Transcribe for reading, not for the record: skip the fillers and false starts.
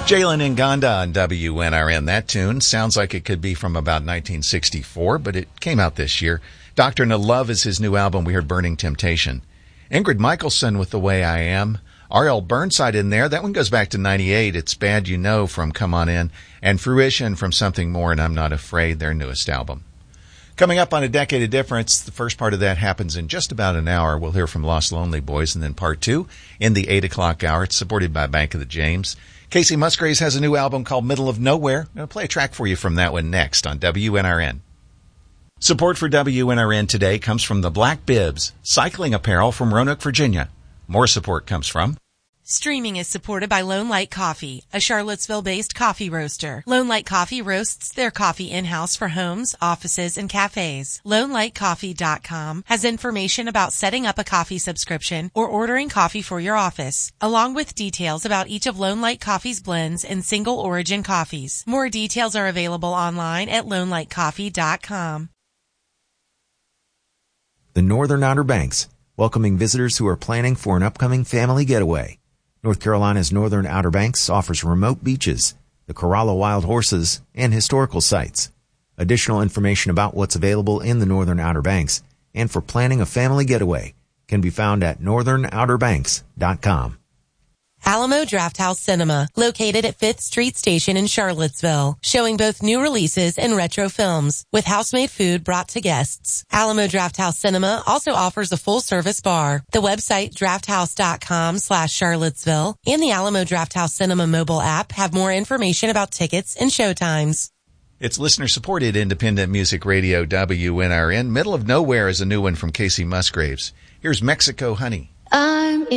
Jalen Nganda on WNRN. That tune sounds like it could be from about 1964, but it came out this year. Doctrine of Love is his new album. We heard Burning Temptation. Ingrid Michaelson with The Way I Am. R.L. Burnside in there. That one goes back to 98. It's Bad You Know from Come On In. And Fruition from Something More and I'm Not Afraid, their newest album. Coming up on A Decade of Difference, the first part of that happens in just about an hour. We'll hear from Lost Lonely Boys, and then part two in the 8 o'clock hour. It's supported by Bank of the James. Casey Musgraves has a new album called Middle of Nowhere. I'm going to play a track for you from that one next on WNRN. Support for WNRN today comes from the Black Bibs, cycling apparel from Roanoke, Virginia. More support comes from... Streaming is supported by Lone Light Coffee, a Charlottesville-based coffee roaster. Lone Light Coffee roasts their coffee in-house for homes, offices, and cafes. LoneLightCoffee.com has information about setting up a coffee subscription or ordering coffee for your office, along with details about each of Lone Light Coffee's blends and single origin coffees. More details are available online at LoneLightCoffee.com. The Northern Outer Banks, welcoming visitors who are planning for an upcoming family getaway. North Carolina's Northern Outer Banks offers remote beaches, the Corolla Wild Horses, and historical sites. Additional information about what's available in the Northern Outer Banks and for planning a family getaway can be found at northernouterbanks.com. Alamo Drafthouse Cinema, located at 5th Street Station in Charlottesville, showing both new releases and retro films, with house-made food brought to guests. Alamo Drafthouse Cinema also offers a full-service bar. The website drafthouse.com/Charlottesville and the Alamo Drafthouse Cinema mobile app have more information about tickets and showtimes. It's listener-supported independent music radio WNRN. Middle of Nowhere is a new one from Casey Musgraves. Here's Mexico Honey. I'm